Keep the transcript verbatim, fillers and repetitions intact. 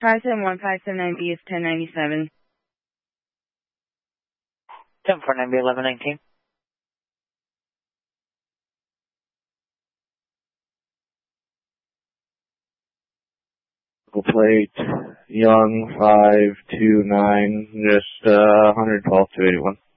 five seven one five seven nine B is ten ninety-seven. ten forty-nine B eleven nineteen. Plate, Young, five two nine, just uh, one twelve two eighty-one.